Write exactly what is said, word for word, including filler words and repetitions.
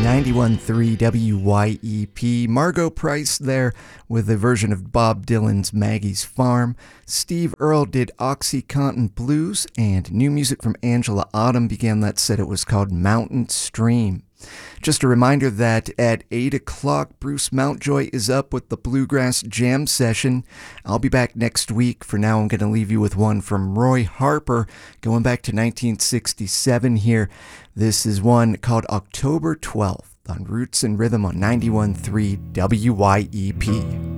ninety-one point three W Y E P. Margo Price there with a version of Bob Dylan's Maggie's Farm. Steve Earle did Oxycontin Blues, and new music from Angela Autumn began that set. It was called Mountain Stream. Just a reminder that at eight o'clock, Bruce Mountjoy is up with the Bluegrass Jam Session. I'll be back next week. For now, I'm going to leave you with one from Roy Harper, going back to nineteen sixty-seven here. This is one called October twelfth on Roots and Rhythm on ninety-one point three W Y E P.